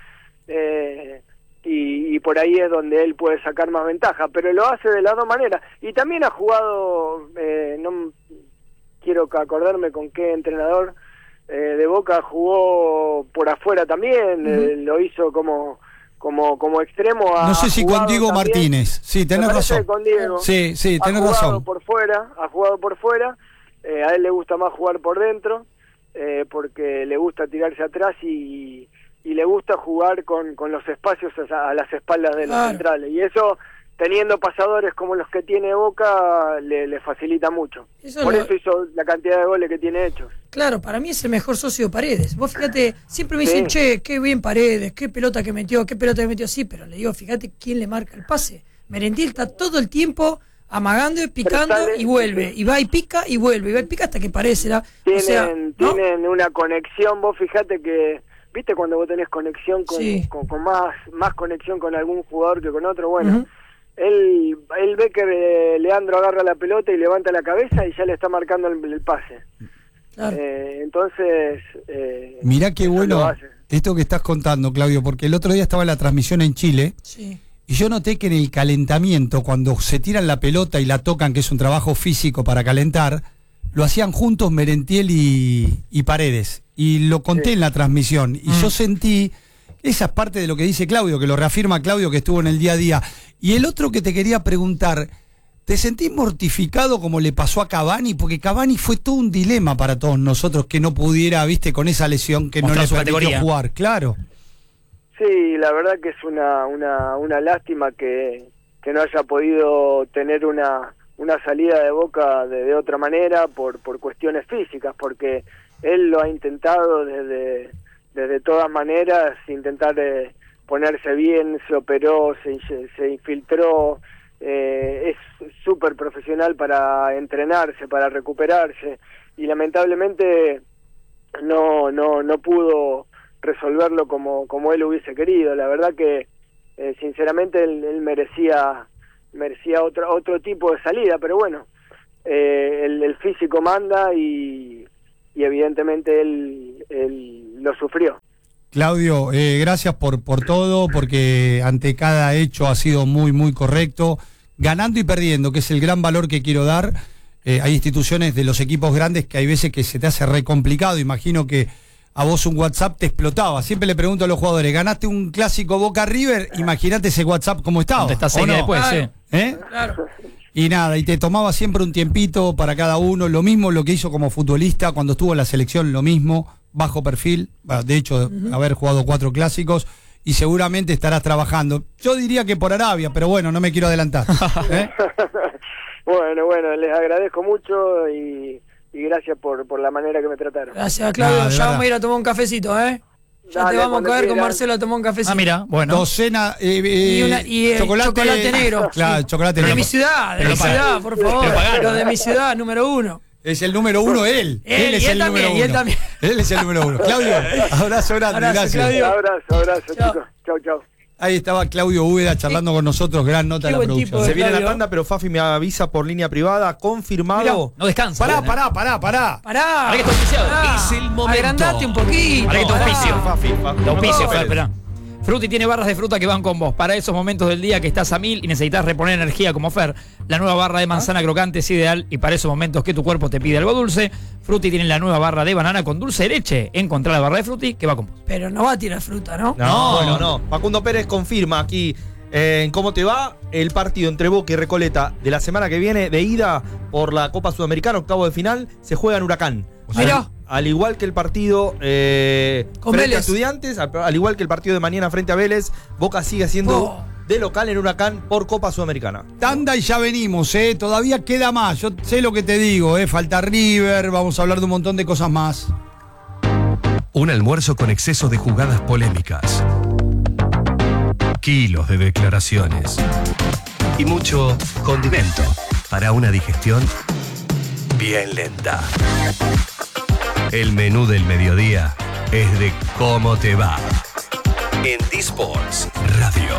eh, y, y por ahí es donde él puede sacar más ventaja, pero lo hace de las dos maneras. Y también ha jugado, eh, no quiero acordarme con qué entrenador eh, de Boca jugó por afuera también, uh-huh. eh, lo hizo como como como extremo. No sé si con Diego también. Martínez, sí, tenés razón. Con Diego. Sí, sí, tenés ha jugado razón. por fuera, ha jugado por fuera. Eh, a él le gusta más jugar por dentro, eh, porque le gusta tirarse atrás y, y le gusta jugar con, con los espacios a, a las espaldas de los claro. centrales. Y eso, teniendo pasadores como los que tiene Boca, le, le facilita mucho. Eso por lo... eso hizo la cantidad de goles que tiene hechos. Claro, para mí es el mejor socio de Paredes. Vos fíjate, siempre me dicen, sí. che, qué bien Paredes, qué pelota que metió, qué pelota que metió. Sí, pero le digo, fíjate quién le marca el pase. Merentiel está todo el tiempo... amagando y picando sale, y vuelve, y va y pica y vuelve, y va y pica hasta que parece. Tienen, o sea, ¿no? tienen una conexión, vos fíjate que, viste cuando vos tenés conexión con, sí. con, con más más conexión con algún jugador que con otro, bueno, uh-huh. él, él ve que Leandro agarra la pelota y levanta la cabeza y ya le está marcando el, el pase. Claro. Eh, entonces... Eh, mirá qué bueno esto que estás contando, Claudio, porque el otro día estaba la transmisión en Chile. Sí. Y yo noté que en el calentamiento, cuando se tiran la pelota y la tocan, que es un trabajo físico para calentar, lo hacían juntos Merentiel y, y Paredes. Y lo conté sí. en la transmisión. Y mm. yo sentí, esa es parte de lo que dice Claudio, que lo reafirma Claudio, que estuvo en el día a día. Y el otro que te quería preguntar, ¿te sentís mortificado como le pasó a Cavani? Porque Cavani fue todo un dilema para todos nosotros, que no pudiera, viste, con esa lesión que Mostrar no le permitió categoría. jugar. Claro. Sí, la verdad que es una una, una lástima que, que no haya podido tener una una salida de Boca de, de otra manera por por cuestiones físicas, porque él lo ha intentado desde desde todas maneras, intentar eh, ponerse bien, se operó, se, se infiltró, eh, es súper profesional para entrenarse, para recuperarse, y lamentablemente no no no pudo resolverlo como como él hubiese querido. La verdad que eh, sinceramente él, él merecía merecía otro otro tipo de salida, pero bueno, eh, el, el físico manda y, y evidentemente él, él lo sufrió. Claudio, eh, gracias por, por todo, porque ante cada hecho ha sido muy, muy correcto, ganando y perdiendo, que es el gran valor que quiero dar. Eh, hay instituciones de los equipos grandes que hay veces que se te hace re complicado. Imagino que a vos un WhatsApp te explotaba. Siempre le pregunto a los jugadores, ¿ganaste un clásico Boca River? Imagínate ese WhatsApp cómo estaba. ¿Dónde estás ¿o no? después? Claro. Sí. ¿Eh? Claro. Y nada, y te tomaba siempre un tiempito para cada uno. Lo mismo lo que hizo como futbolista cuando estuvo en la selección, lo mismo, bajo perfil. De hecho, uh-huh. haber jugado cuatro clásicos, y seguramente estarás trabajando. Yo diría que por Arabia, pero bueno, no me quiero adelantar. ¿Eh? Bueno, bueno, les agradezco mucho y, y gracias por, por la manera que me trataron. Gracias, Claudio. Nah, ya verdad. vamos a ir a tomar un cafecito, ¿eh? Ya Dale, te vamos a cuando caer con quieran. Marcelo a tomar un cafecito. Ah, mira, bueno. Docena eh, eh, Y, una, y eh, chocolate, chocolate negro. Claro, Sí. chocolate De negro. mi ciudad, de Pero mi paga. ciudad, por favor. Pero pagaron. Lo de mi ciudad, número uno. Es el número uno él. Él, Él es y él el también, número y él uno. también. Él es el número uno. Claudio, abrazo grande, Abrazo, gracias. Claudio. Abrazo, abrazo, Chao. chicos. Chau, chau. Ahí estaba Claudio Úbeda charlando con nosotros, gran nota Qué de la buen producción. tipo, Se viene la Claudio. tanda, pero Fafi me avisa por línea privada, confirmado. No descansa. Pará, ¿eh? pará, pará, pará. Pará. Pará que está auspiciado. Pará. Es el momento. Agrandate un poquito. Pará que te Pará. auspicio. Fafi, Fafi. De auspicio, No, Fer, no, espera. Fruti tiene barras de fruta que van con vos. Para esos momentos del día que estás a mil y necesitas reponer energía como Fer, la nueva barra de manzana crocante es ideal, y para esos momentos que tu cuerpo te pide algo dulce, Fruti tiene la nueva barra de banana con dulce de leche. Encontrá la barra de Fruti que va con vos. Pero no va a tirar fruta, ¿no? No, No. bueno, no. Facundo Pérez confirma aquí eh, en cómo te va el partido entre Boca y Recoleta de la semana que viene de ida por la Copa Sudamericana, octavo de final, se juega en Huracán. Mirá. Al, al igual que el partido eh, Con frente Vélez. a Estudiantes, al, al igual que el partido de mañana frente a Vélez, Boca sigue siendo Oh. de local en Huracán por Copa Sudamericana. Tanda y ya venimos, ¿eh? Todavía queda más. Yo sé lo que te digo, ¿eh? Falta River, vamos a hablar de un montón de cosas más. Un almuerzo con exceso de jugadas polémicas. Kilos de declaraciones. Y mucho condimento para una digestión bien lenta. El menú del mediodía es de cómo te va. En D-Sports Radio.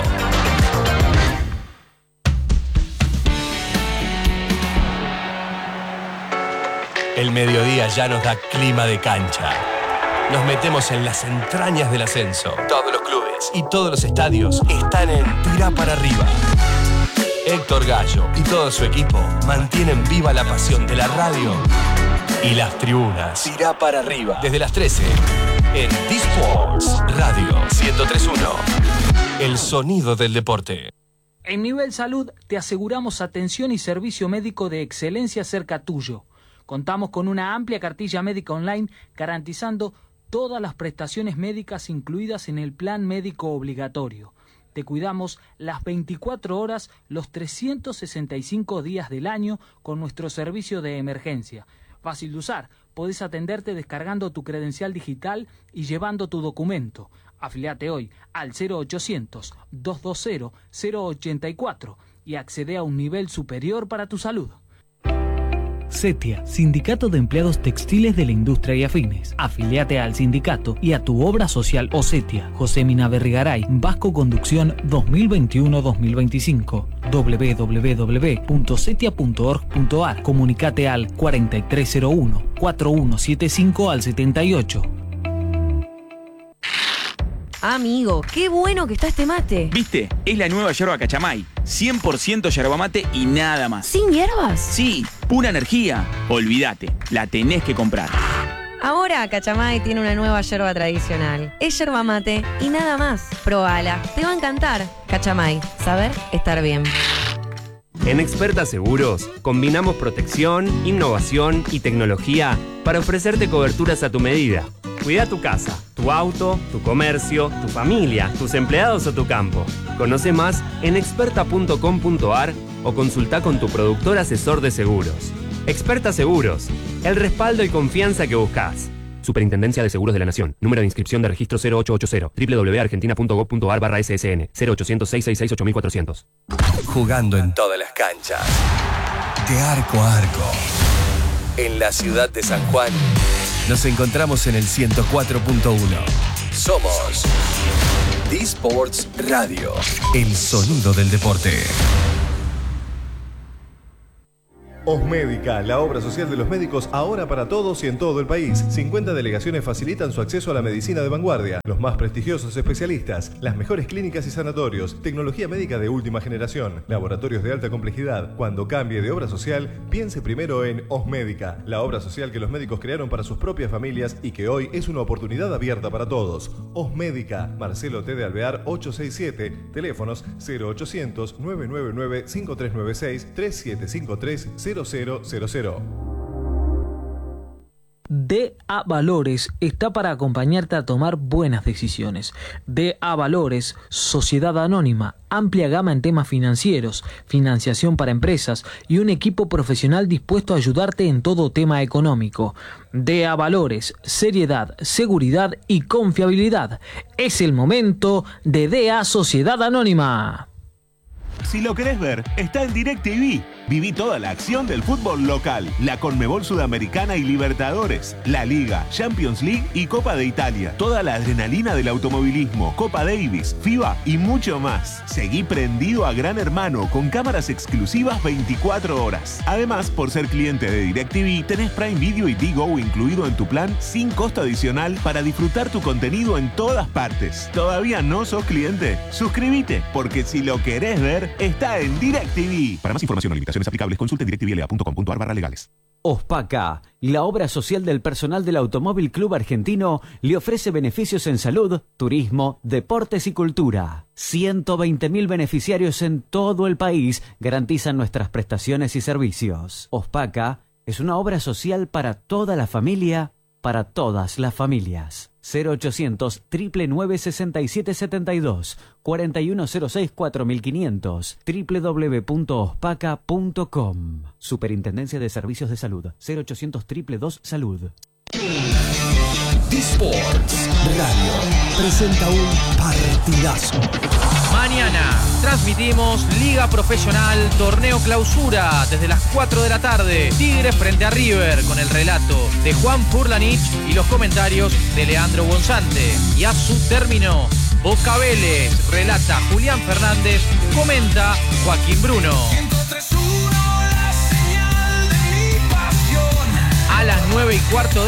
El mediodía ya nos da clima de cancha. Nos metemos en las entrañas del ascenso. Todos los clubes y todos los estadios están en Tira para arriba. Héctor Gallo y todo su equipo mantienen viva la pasión de la radio y las tribunas. Tira para arriba. Desde las trece en D-Sports Radio ciento tres punto uno. El sonido del deporte. En Nivel Salud te aseguramos atención y servicio médico de excelencia cerca tuyo. Contamos con una amplia cartilla médica online garantizando todas las prestaciones médicas incluidas en el plan médico obligatorio. Te cuidamos las veinticuatro horas, los trescientos sesenta y cinco días del año con nuestro servicio de emergencia. Fácil de usar, podés atenderte descargando tu credencial digital y llevando tu documento. Afiliate hoy al cero ochocientos, doscientos veinte, cero ochenta y cuatro y accede a un nivel superior para tu salud. CETIA, Sindicato de Empleados Textiles de la Industria y Afines. Afiliate al sindicato y a tu obra social o CETIA. José Mina Berrigaray, Vasco Conducción dos mil veintiuno dos mil veinticinco. doble u doble u doble u punto setia punto org punto ar. Comunicate al cuarenta y tres cero uno, cuarenta y uno setenta y cinco al setenta y ocho. Amigo, qué bueno que está este mate. ¿Viste? Es la nueva yerba Cachamay. cien por ciento yerba mate y nada más. ¿Sin hierbas? Sí, pura energía. Olvídate, la tenés que comprar. Ahora Cachamay tiene una nueva yerba tradicional. Es yerba mate y nada más. Probala, te va a encantar. Cachamay, saber estar bien. En Experta Seguros combinamos protección, innovación y tecnología para ofrecerte coberturas a tu medida. Cuida tu casa, tu auto, tu comercio, tu familia, tus empleados o tu campo. Conoce más en experta punto com punto ar o consulta con tu productor asesor de seguros. Experta Seguros, el respaldo y confianza que buscas. Superintendencia de Seguros de la Nación. Número de inscripción de registro cero ocho ocho cero. doble u doble u doble u punto argentina punto gob punto ar barra S S N. cero ochocientos, seiscientos sesenta y seis, ocho mil cuatrocientos. Jugando en todas las canchas. De arco a arco. En la ciudad de San Juan, nos encontramos en el ciento cuatro punto uno. Somos D-Sports Radio. El sonido del deporte. Osmédica, la obra social de los médicos ahora para todos y en todo el país. cincuenta delegaciones facilitan su acceso a la medicina de vanguardia, los más prestigiosos especialistas, las mejores clínicas y sanatorios, tecnología médica de última generación, laboratorios de alta complejidad. Cuando cambie de obra social, piense primero en Osmédica, la obra social que los médicos crearon para sus propias familias y que hoy es una oportunidad abierta para todos. Osmédica, Marcelo T. de Alvear ochocientos sesenta y siete, teléfonos cero ochocientos, nueve nueve nueve, cinco tres nueve seis, tres siete cinco tres, cero cero cero cero. D A Valores está para acompañarte a tomar buenas decisiones. D A Valores, Sociedad Anónima, amplia gama en temas financieros, financiación para empresas y un equipo profesional dispuesto a ayudarte en todo tema económico. D A Valores, seriedad, seguridad y confiabilidad. Es el momento de D A Sociedad Anónima. Si lo querés ver, está en DirecTV. Viví toda la acción del fútbol local, la Conmebol Sudamericana y Libertadores, la Liga, Champions League y Copa de Italia. Toda la adrenalina del automovilismo, Copa Davis, FIBA y mucho más. Seguí prendido a Gran Hermano con cámaras exclusivas veinticuatro horas. Además, por ser cliente de DirecTV, tenés Prime Video y Digo incluido en tu plan sin costo adicional para disfrutar tu contenido en todas partes. ¿Todavía no sos cliente? Suscríbete, porque si lo querés ver, está en DirecTV. Para más información o limitaciones aplicables, consulte directvla punto com punto ar barra legales. OSPACA, la obra social del personal del Automóvil Club Argentino, le ofrece beneficios en salud, turismo, deportes y cultura. ciento veinte mil beneficiarios en todo el país garantizan nuestras prestaciones y servicios. OSPACA es una obra social para toda la familia, para todas las familias. cero ochocientos, nueve nueve sesenta y siete setenta y dos, cuarenta y uno cero seis, cuatro mil quinientos, doble u doble u doble u punto ospaca punto com. Superintendencia de Servicios de Salud, cero ochocientos, dos dos dos, salud. D-Sports Radio presenta un partidazo. Mañana transmitimos Liga Profesional Torneo Clausura desde las cuatro de la tarde. Tigres frente a River con el relato de Juan Furlanich y los comentarios de Leandro Gonzante. Y a su término, Boca Vélez relata Julián Fernández, comenta Joaquín Bruno. A las nueve y cuarto de